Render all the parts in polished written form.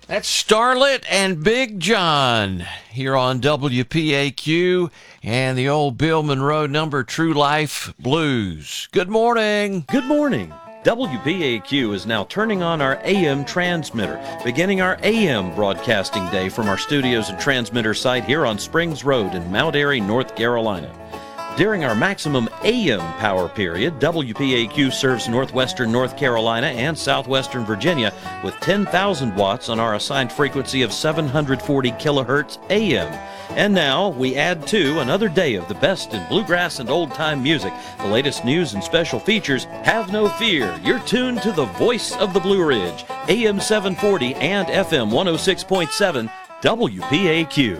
That's Starlet and Big John here on WPAQ and the old Bill Monroe number, True Life Blues. Good morning. Good morning. WPAQ is now turning on our AM transmitter, beginning our AM broadcasting day from our studios and transmitter site here on Springs Road in Mount Airy, North Carolina. During our maximum AM power period, WPAQ serves northwestern North Carolina and southwestern Virginia with 10,000 watts on our assigned frequency of 740 kilohertz AM. And now we add to another day of the best in bluegrass and old-time music. The latest news and special features. Have no fear. You're tuned to the voice of the Blue Ridge, AM 740 and FM 106.7 WPAQ.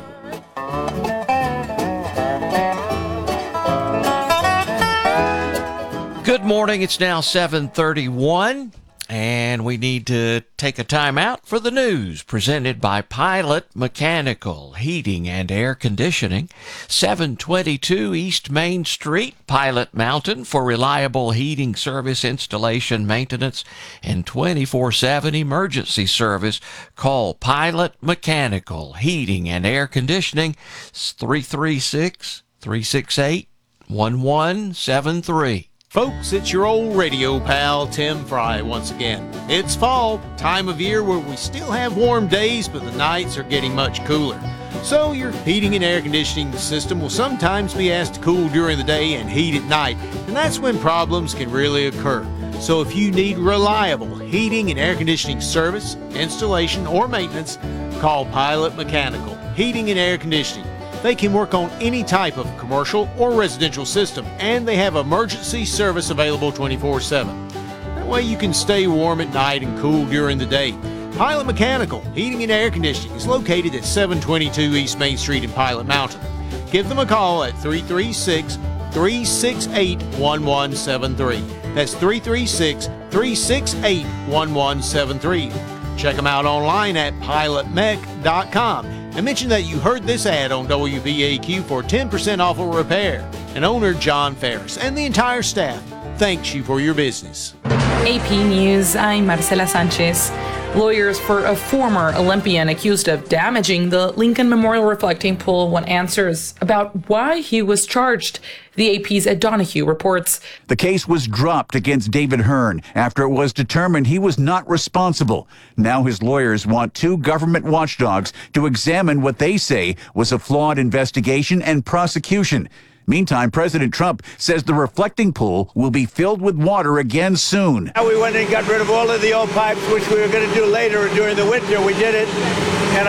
Good morning. It's now 7:31, and we need to take a time out for the news presented by Pilot Mechanical Heating and Air Conditioning, 722 East Main Street, Pilot Mountain, for reliable heating service, installation, maintenance, and 24/7 emergency service. Call Pilot Mechanical Heating and Air Conditioning, 336-368-1173. Folks, it's your old radio pal, Tim Fry, once again. It's fall, time of year where we still have warm days, but the nights are getting much cooler. So your heating and air conditioning system will sometimes be asked to cool during the day and heat at night, and that's when problems can really occur. So if you need reliable heating and air conditioning service, installation, or maintenance, call Pilot Mechanical Heating and Air Conditioning. They can work on any type of commercial or residential system, and they have emergency service available 24/7. That way you can stay warm at night and cool during the day. Pilot Mechanical Heating and Air Conditioning is located at 722 East Main Street in Pilot Mountain. Give them a call at 336-368-1173. That's 336-368-1173. Check them out online at pilotmech.com. And mention that you heard this ad on WPAQ for 10% off a repair. And owner John Ferris and the entire staff thanks you for your business. AP News, I'm Marcela Sanchez. Lawyers for a former Olympian accused of damaging the Lincoln Memorial reflecting pool want answers about why he was charged. The AP's Ed Donahue reports. The case was dropped against David Hearn after it was determined he was not responsible. Now his lawyers want two government watchdogs to examine what they say was a flawed investigation and prosecution. Meantime, President Trump says the reflecting pool will be filled with water again soon. We went and got rid of all of the old pipes, which we were going to do later during the winter. We did it. And